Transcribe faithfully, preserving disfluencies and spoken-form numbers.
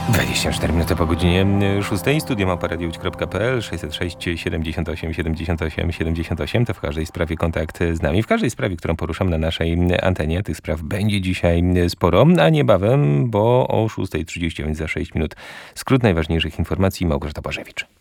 dwadzieścia cztery minuty po godzinie szóstej. Studio małpa radio łódź kropka p l sześćset sześć siedemdziesiąt osiem siedemdziesiąt osiem siedemdziesiąt osiem. To w każdej sprawie kontakt z nami. W każdej sprawie, którą poruszam na naszej antenie. Tych spraw będzie dzisiaj sporo, a niebawem, bo o szósta trzydzieści, więc za sześć minut skrót najważniejszych informacji. Małgorzata Bożewicz.